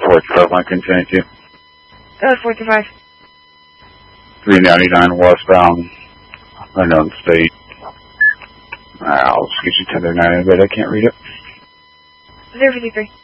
425 line continue to. 425. 399 westbound, unknown state. I'll just get you 1009, but I can't read it. 053.